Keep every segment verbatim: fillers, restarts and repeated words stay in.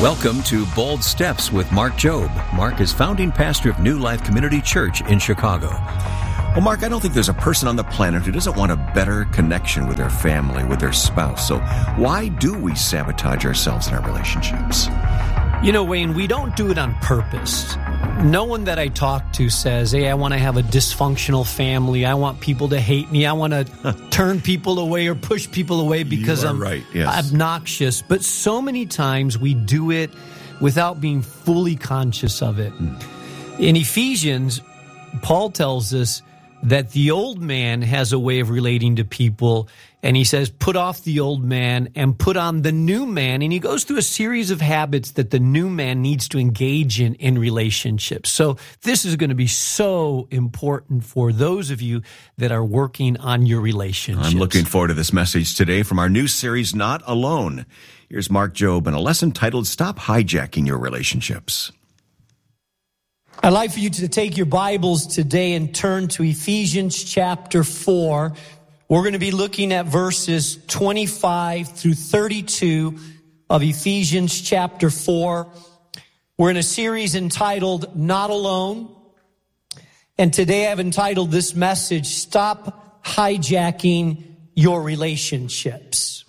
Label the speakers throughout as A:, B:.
A: Welcome to Bold Steps with Mark Jobe. Mark is founding pastor of New Life Community Church in Chicago. Well, Mark, I don't think there's a person on the planet who doesn't want a better connection with their family, with their spouse. So why do we sabotage ourselves in our relationships?
B: You know, Wayne, we don't do it on purpose. No one that I talk to says, hey, I want to have a dysfunctional family. I want people to hate me. I want to turn people away or push people away because I'm
A: right. yes.
B: obnoxious. But so many times we do it without being fully conscious of it. Mm. In Ephesians, Paul tells us that the old man has a way of relating to people, and he says, put off the old man and put on the new man. And he goes through a series of habits that the new man needs to engage in in relationships. So this is going to be so important for those of you that are working on your relationships.
A: I'm looking forward to this message today from our new series, Not Alone. Here's Mark Jobe and a lesson titled, Stop Hijacking Your Relationships.
B: I'd like for you to take your Bibles today and turn to Ephesians chapter four. We're going to be looking at verses twenty-five through thirty-two of Ephesians chapter four. We're in a series entitled Not Alone. And today I've entitled this message, Stop Hijacking Your Relationships.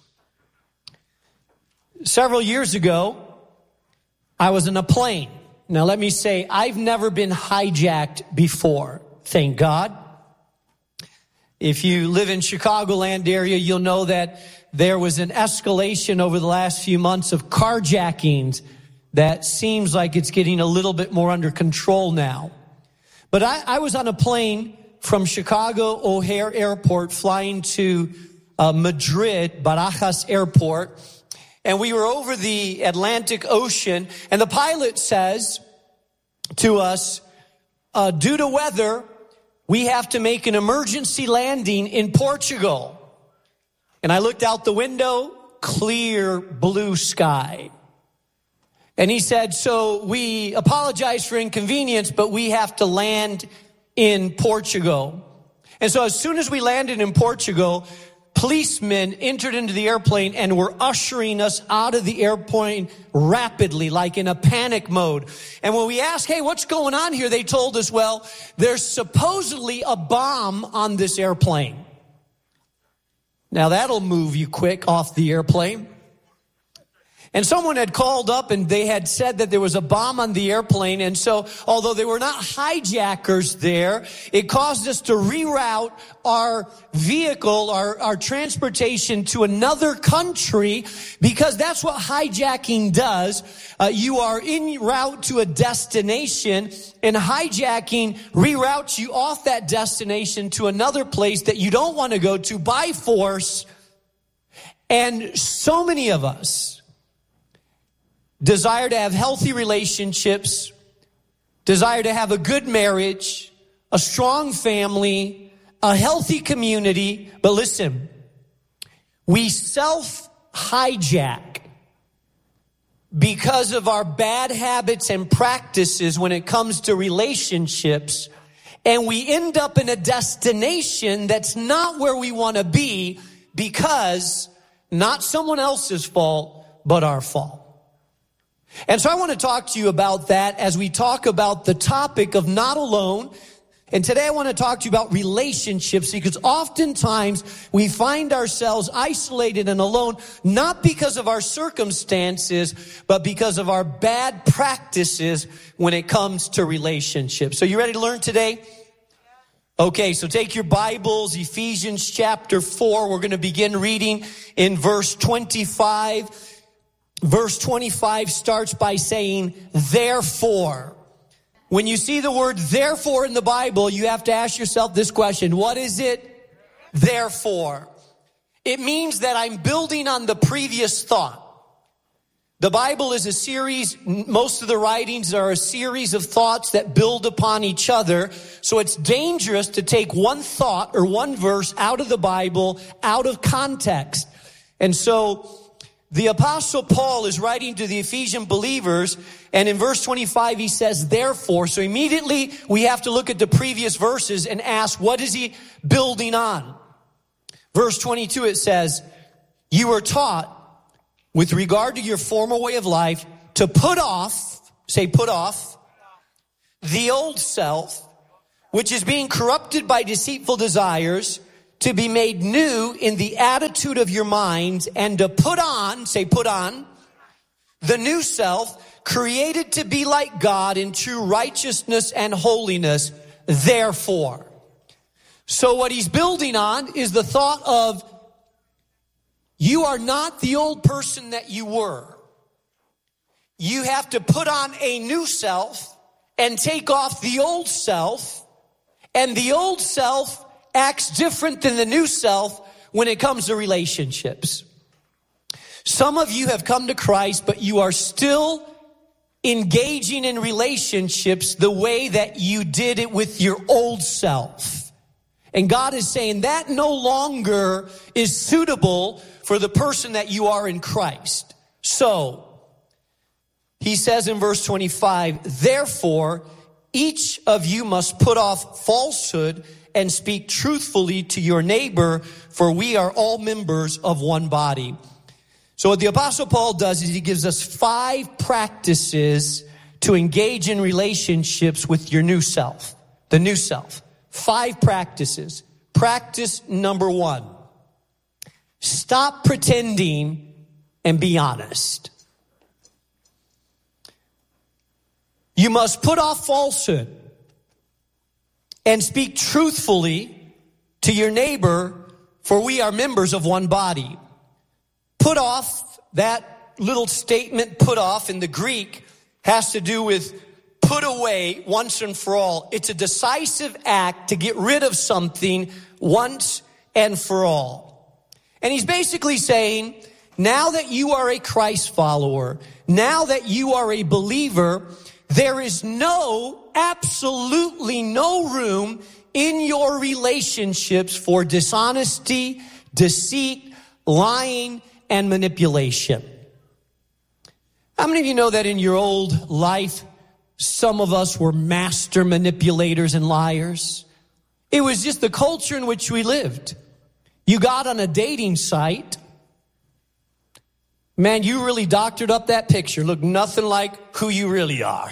B: Several years ago, I was in a plane. Now, let me say, I've never been hijacked before, thank God. If you live in Chicagoland area, you'll know that there was an escalation over the last few months of carjackings that seems like it's getting a little bit more under control now. But I, I was on a plane from Chicago O'Hare Airport flying to uh, Madrid, Barajas Airport. And we were over the Atlantic Ocean, and the pilot says to us, uh, due to weather, we have to make an emergency landing in Portugal. And I looked out the window, clear blue sky. And he said, so we apologize for inconvenience, but we have to land in Portugal. And so as soon as we landed in Portugal, policemen entered into the airplane and were ushering us out of the airplane rapidly, like in a panic mode. And when we asked, hey, what's going on here? They told us, well, there's supposedly a bomb on this airplane. Now that'll move you quick off the airplane. And someone had called up and they had said that there was a bomb on the airplane. And so, although they were not hijackers there, it caused us to reroute our vehicle, our, our transportation to another country, because that's what hijacking does. Uh, you are en route to a destination, and hijacking reroutes you off that destination to another place that you don't want to go to by force. And so many of us desire to have healthy relationships, desire to have a good marriage, a strong family, a healthy community. But listen, we self-hijack because of our bad habits and practices when it comes to relationships, and we end up in a destination that's not where we want to be, because not someone else's fault, but our fault. And so I want to talk to you about that as we talk about the topic of not alone. And today I want to talk to you about relationships, because oftentimes we find ourselves isolated and alone, not because of our circumstances, but because of our bad practices when it comes to relationships. So you ready to learn today? Okay, so take your Bibles, Ephesians chapter four. We're going to begin reading in verse twenty-five. Verse twenty-five starts by saying, therefore. When you see the word therefore in the Bible, you have to ask yourself this question. What is it? Therefore. It means that I'm building on the previous thought. The Bible is a series, most of the writings are a series of thoughts that build upon each other. So it's dangerous to take one thought or one verse out of the Bible, out of context. And so the Apostle Paul is writing to the Ephesian believers, and in verse twenty-five he says, therefore. So immediately we have to look at the previous verses and ask, what is he building on? Verse twenty-two, it says, you were taught with regard to your former way of life to put off, say put off, the old self, which is being corrupted by deceitful desires, to be made new in the attitude of your minds, and to put on, say put on, the new self, created to be like God in true righteousness and holiness, therefore. So what he's building on is the thought of, you are not the old person that you were. You have to put on a new self and take off the old self. And the old self acts different than the new self when it comes to relationships. Some of you have come to Christ, but you are still engaging in relationships the way that you did it with your old self. And God is saying that no longer is suitable for the person that you are in Christ. So, he says in verse twenty-five, therefore, each of you must put off falsehood and speak truthfully to your neighbor, for we are all members of one body. So what the Apostle Paul does is he gives us five practices to engage in relationships with your new self, the new self. Five practices. Practice number one. Stop pretending and be honest. You must put off falsehood and speak truthfully to your neighbor, for we are members of one body. Put off, that little statement put off in the Greek has to do with put away once and for all. It's a decisive act to get rid of something once and for all. And he's basically saying, now that you are a Christ follower, now that you are a believer, there is no, absolutely no room in your relationships for dishonesty, deceit, lying, and manipulation. How many of you know that in your old life, some of us were master manipulators and liars? It was just the culture in which we lived. You got on a dating site. Man, you really doctored up that picture. Looked nothing like who you really are.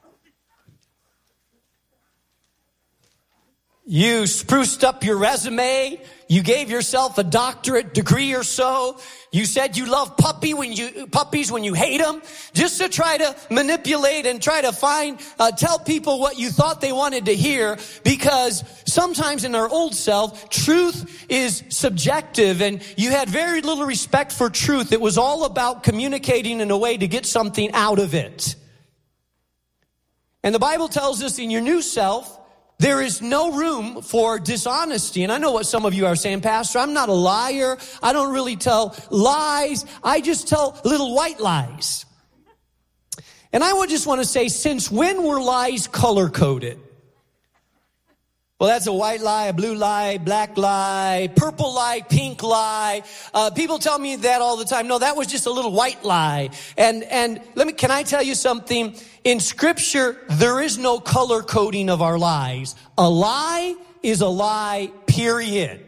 B: You spruced up your resume. You gave yourself a doctorate degree or so. You said you love puppy when you puppies when you hate them, just to try to manipulate and try to find, uh, tell people what you thought they wanted to hear. Because sometimes in our old self, truth is subjective, and you had very little respect for truth. It was all about communicating in a way to get something out of it. And the Bible tells us in your new self, there is no room for dishonesty. And I know what some of you are saying, Pastor, I'm not a liar. I don't really tell lies. I just tell little white lies. And I would just want to say, since when were lies color-coded? Well, that's a white lie, a blue lie, black lie, purple lie, pink lie. Uh, people tell me that all the time. No, that was just a little white lie. And, and let me, can I tell you something? In Scripture, there is no color coding of our lies. A lie is a lie, period.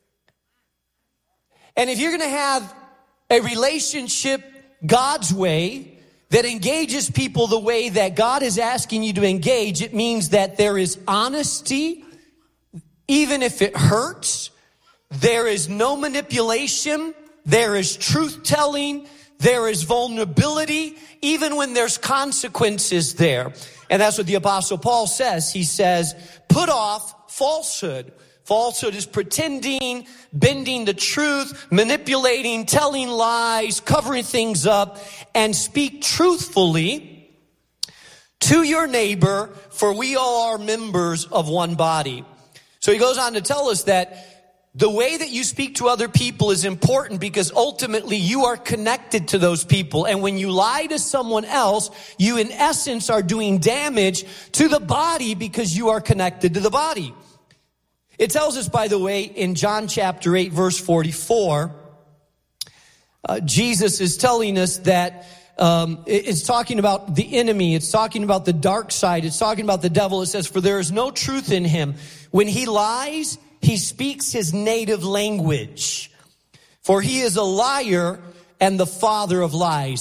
B: And if you're going to have a relationship God's way that engages people the way that God is asking you to engage, it means that there is honesty, even if it hurts. There is no manipulation. There is truth-telling. There is vulnerability, even when there's consequences there. And that's what the Apostle Paul says. He says, put off falsehood. Falsehood is pretending, bending the truth, manipulating, telling lies, covering things up, and speak truthfully to your neighbor, for we all are members of one body. So he goes on to tell us that the way that you speak to other people is important, because ultimately you are connected to those people. And when you lie to someone else, you in essence are doing damage to the body, because you are connected to the body. It tells us, by the way, in John chapter eight, verse forty-four, uh, Jesus is telling us that um, it's talking about the enemy. It's talking about the dark side. It's talking about the devil. It says, for there is no truth in him. When he lies, he speaks his native language, for he is a liar and the father of lies.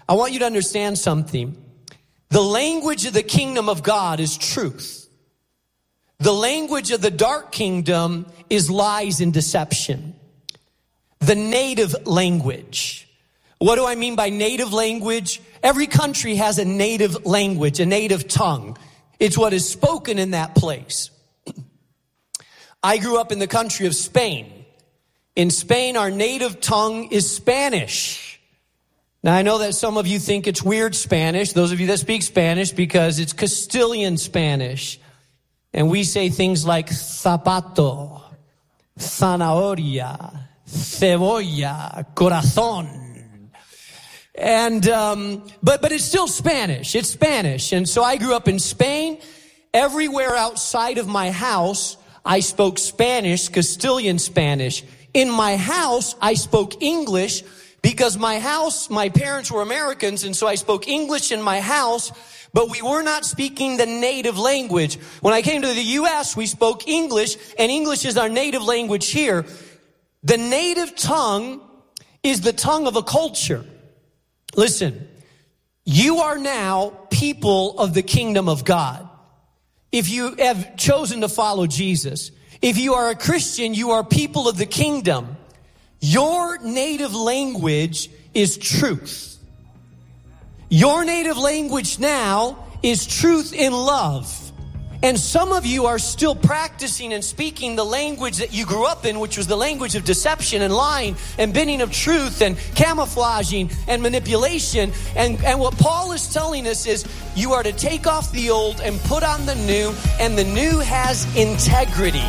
B: I want you to understand something. The language of the kingdom of God is truth. The language of the dark kingdom is lies and deception. The native language. What do I mean by native language? Every country has a native language, a native tongue. It's what is spoken in that place. I grew up in the country of Spain. In Spain, our native tongue is Spanish. Now, I know that some of you think it's weird Spanish, those of you that speak Spanish, because it's Castilian Spanish. And we say things like zapato, zanahoria, cebolla, corazón. And, um, but, but it's still Spanish. It's Spanish. And so I grew up in Spain. Everywhere outside of my house, I spoke Spanish, Castilian Spanish. In my house, I spoke English because my house, my parents were Americans, and so I spoke English in my house, but we were not speaking the native language. When I came to the U S, we spoke English, and English is our native language here. The native tongue is the tongue of a culture. Listen, you are now people of the kingdom of God. If you have chosen to follow Jesus, if you are a Christian, you are people of the kingdom. Your native language is truth. Your native language now is truth in love. And some of you are still practicing and speaking the language that you grew up in, which was the language of deception and lying and bending of truth and camouflaging and manipulation. And, and what Paul is telling us is you are to take off the old and put on the new, and the new has integrity.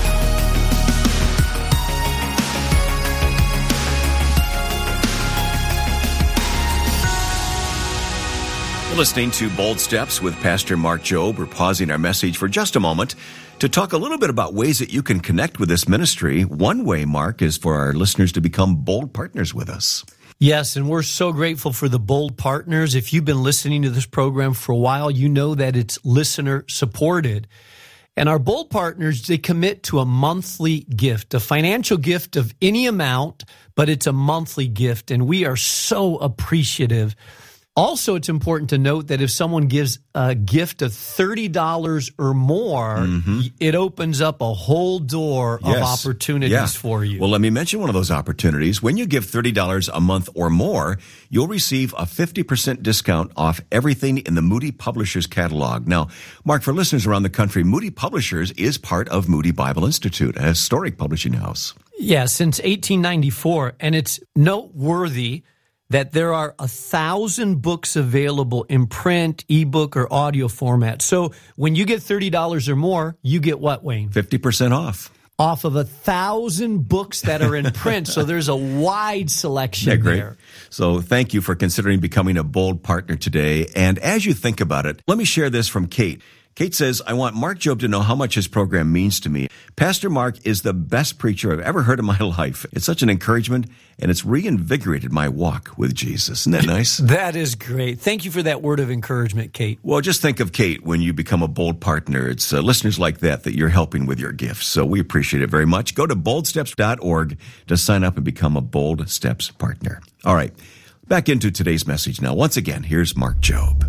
A: Listening to Bold Steps with Pastor Mark Jobe. We're pausing our message for just a moment to talk a little bit about ways that you can connect with this ministry. One way, Mark, is for our listeners to become bold partners with us.
B: Yes, and we're so grateful for the bold partners. If you've been listening to this program for a while, you know that it's listener supported. And our bold partners, they commit to a monthly gift, a financial gift of any amount, but it's a monthly gift, and we are so appreciative. Also, it's important to note that if someone gives a gift of thirty dollars or more, mm-hmm. it opens up a whole door yes. of opportunities yeah. for you.
A: Well, let me mention one of those opportunities. When you give thirty dollars a month or more, you'll receive a fifty percent discount off everything in the Moody Publishers catalog. Now, Mark, for listeners around the country, Moody Publishers is part of Moody Bible Institute, a historic publishing house.
B: Yeah, since eighteen ninety-four, and it's noteworthy that there are a thousand books available in print, ebook, or audio format. So when you get thirty dollars or more, you get what, Wayne?
A: fifty percent off.
B: Off of a thousand books that are in print. So there's a wide selection
A: yeah, great.
B: there.
A: So thank you for considering becoming a bold partner today. And as you think about it, let me share this from Kate. Kate says, I want Mark Jobe to know how much his program means to me. Pastor Mark is the best preacher I've ever heard in my life. It's such an encouragement, and it's reinvigorated my walk with Jesus. Isn't that nice?
B: That is great. Thank you for that word of encouragement, Kate.
A: Well, just think of Kate when you become a bold partner. It's uh, listeners like that that you're helping with your gifts. So we appreciate it very much. Go to bold steps dot org to sign up and become a Bold Steps partner. All right, back into today's message now. Once again, here's Mark Jobe.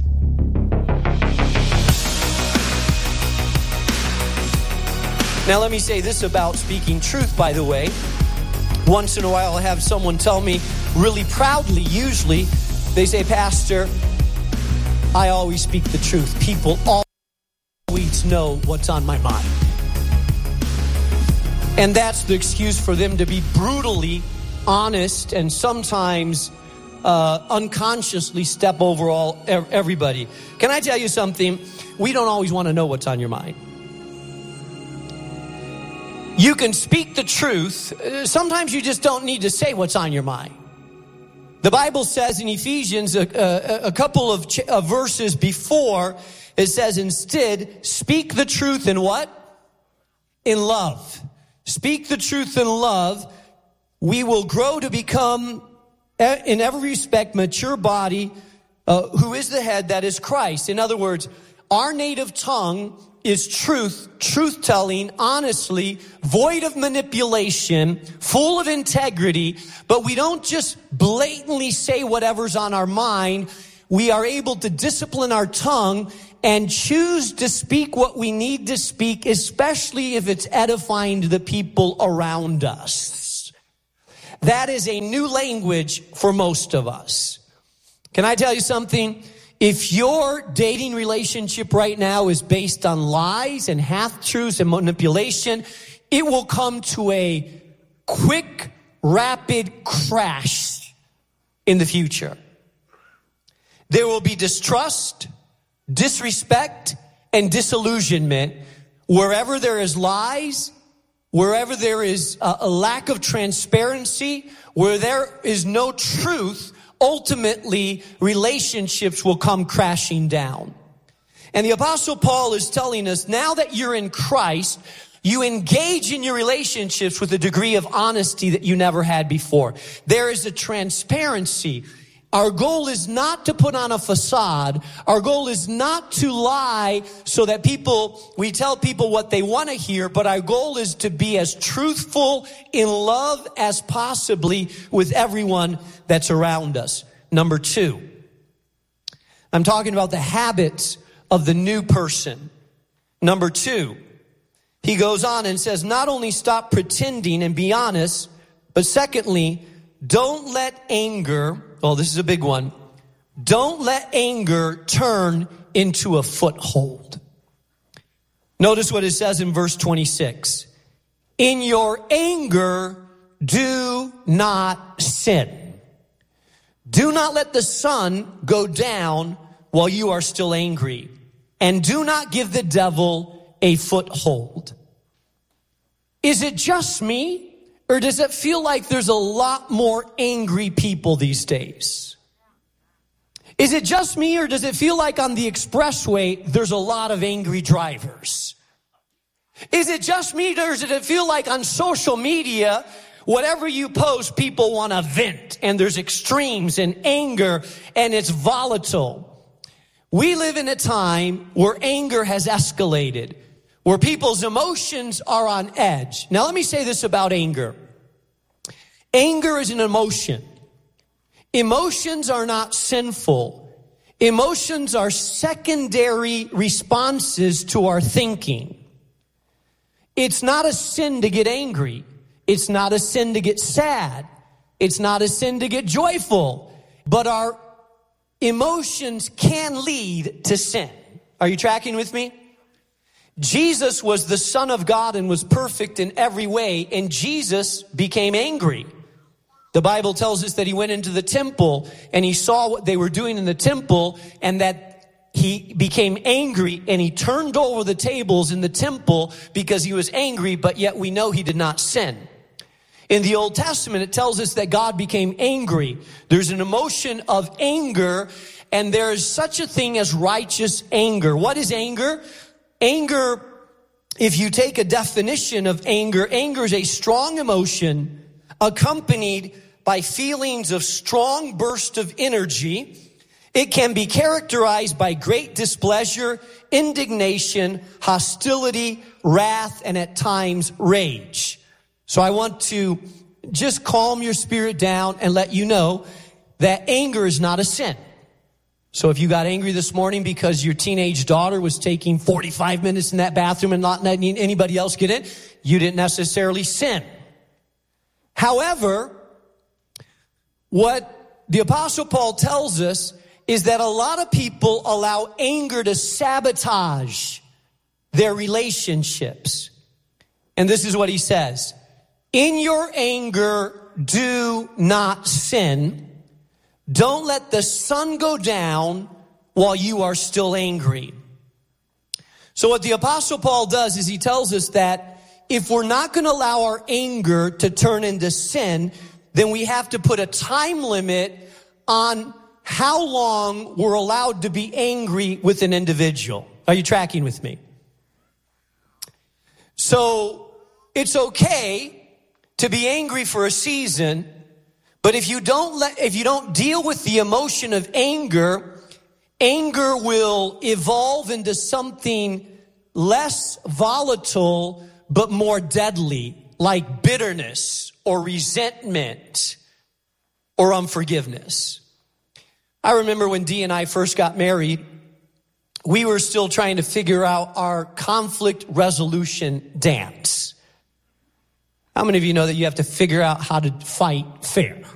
B: Now, let me say this about speaking truth, by the way. Once in a while, I'll have someone tell me really proudly, usually, they say, Pastor, I always speak the truth. People always know what's on my mind. And that's the excuse for them to be brutally honest and sometimes uh, unconsciously step over all everybody. Can I tell you something? We don't always want to know what's on your mind. You can speak the truth. Sometimes you just don't need to say what's on your mind. The Bible says in Ephesians, a, a, a couple of, ch- of verses before, it says, instead, speak the truth in what? In love. Speak the truth in love. We will grow to become, in every respect, mature body, uh, who is the head, that is Christ. In other words, our native tongue is truth, truth-telling, honestly, void of manipulation, full of integrity, but we don't just blatantly say whatever's on our mind. We are able to discipline our tongue and choose to speak what we need to speak, especially if it's edifying to the people around us. That is a new language for most of us. Can I tell you something? If your dating relationship right now is based on lies and half-truths and manipulation, it will come to a quick, rapid crash in the future. There will be distrust, disrespect, and disillusionment wherever there is lies, wherever there is a, a lack of transparency, where there is no truth. Ultimately, relationships will come crashing down. And the Apostle Paul is telling us, now that you're in Christ, you engage in your relationships with a degree of honesty that you never had before. There is a transparency. Our goal is not to put on a facade. Our goal is not to lie so that people, we tell people what they want to hear, but our goal is to be as truthful in love as possibly with everyone that's around us. Number two, I'm talking about the habits of the new person. Number two, he goes on and says, not only stop pretending and be honest, but secondly, don't let anger, oh, this is a big one. Don't let anger turn into a foothold. Notice what it says in verse twenty-six. In your anger, do not sin. Do not let the sun go down while you are still angry. And do not give the devil a foothold. Is it just me? Or does it feel like there's a lot more angry people these days? Is it just me, or does it feel like on the expressway there's a lot of angry drivers? Is it just me, or does it feel like on social media, whatever you post, people want to vent, and there's extremes and anger, and it's volatile? We live in a time where anger has escalated, where people's emotions are on edge. Now, let me say this about anger. Anger is an emotion. Emotions are not sinful. Emotions are secondary responses to our thinking. It's not a sin to get angry. It's not a sin to get sad. It's not a sin to get joyful. But our emotions can lead to sin. Are you tracking with me? Jesus was the Son of God and was perfect in every way, and Jesus became angry. The Bible tells us that he went into the temple and he saw what they were doing in the temple, and that he became angry and he turned over the tables in the temple because he was angry, but yet we know he did not sin. In the Old Testament, it tells us that God became angry. There's an emotion of anger, and there is such a thing as righteous anger. What is anger? Anger, if you take a definition of anger, anger is a strong emotion accompanied by feelings of strong burst of energy. It can be characterized by great displeasure, indignation, hostility, wrath, and at times rage. So I want to just calm your spirit down and let you know that anger is not a sin. So if you got angry this morning because your teenage daughter was taking forty-five minutes in that bathroom and not letting anybody else get in, you didn't necessarily sin. However, what the Apostle Paul tells us is that a lot of people allow anger to sabotage their relationships. And this is what he says. In your anger, do not sin. Don't let the sun go down while you are still angry. So what the Apostle Paul does is he tells us that if we're not going to allow our anger to turn into sin, then we have to put a time limit on how long we're allowed to be angry with an individual. Are you tracking with me? So it's okay to be angry for a season, but if you don't let, if you don't deal with the emotion of anger, anger will evolve into something less volatile but more deadly, like bitterness or resentment or unforgiveness. I remember when Dee and I first got married, we were still trying to figure out our conflict resolution dance. How many of you know that you have to figure out how to fight fair?